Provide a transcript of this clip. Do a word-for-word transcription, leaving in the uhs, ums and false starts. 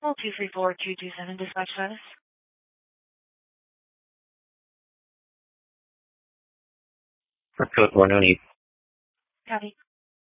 Call two three four two two seven dispatch status. Code one oh eight. Copy.